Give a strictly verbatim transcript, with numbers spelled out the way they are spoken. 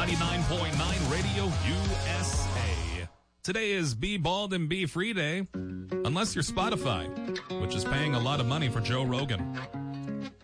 ninety-nine point nine Radio U S A. Today is Be Bald and Be Free Day, unless you're Spotify, which is paying a lot of money for Joe Rogan.